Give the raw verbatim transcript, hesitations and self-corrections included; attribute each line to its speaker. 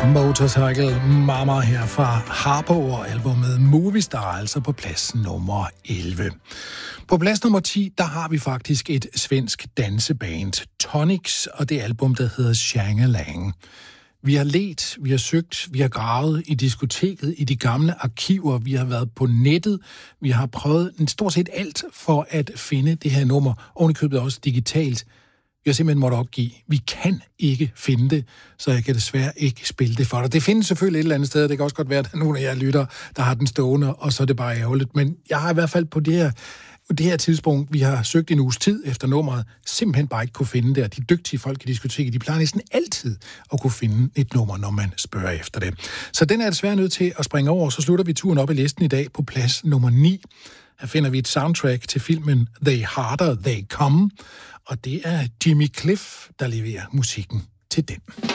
Speaker 1: Motorcycle Mama her fra Harbour, albumet Movie Star, altså på plads nummer elleve. På plads nummer ti, der har vi faktisk et svensk danseband, Tonics, og det album, der hedder Shangalang. Vi har let, vi har søgt, vi har gravet i diskoteket, i de gamle arkiver, vi har været på nettet, vi har prøvet en stort set alt for at finde det her nummer, ovenikøbet også digitalt. Vi har simpelthen måttet opgive. Vi kan ikke finde det, så jeg kan desværre ikke spille det for dig. Det findes selvfølgelig et eller andet sted, det kan også godt være, at der er nogle af jer lytter, der har den stående, og så er det bare ærgerligt. Men jeg har i hvert fald på det her, på det her tidspunkt, vi har søgt en uges tid efter nummeret, simpelthen bare ikke kunne finde det. Og de dygtige folk i diskoteket, de plejer næsten altid at kunne finde et nummer, når man spørger efter det. Så den er desværre nødt til at springe over, så slutter vi turen op i listen i dag på plads nummer ni. Her finder vi et soundtrack til filmen They Harder, They Come, og det er Jimmy Cliff, der leverer musikken til den.